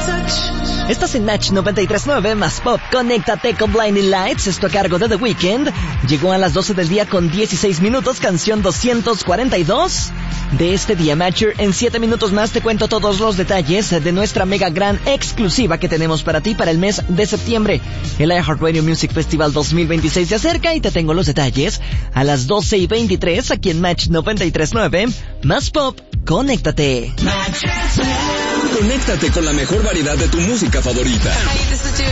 Estás en Match 93.9 más Pop. Conéctate con Blinding Lights. Esto a cargo de The Weeknd. Llegó a las 12 del día con 16 minutos. Canción 242 de este día. Matcher, en 7 minutos más te cuento todos los detalles de nuestra mega gran exclusiva que tenemos para ti para el mes de septiembre. El iHeartRadio Music Festival 2026 se acerca y te tengo los detalles a las 12:23 aquí en Match 93.9 más Pop. Conéctate. Conéctate con la mejor variedad de tu música favorita.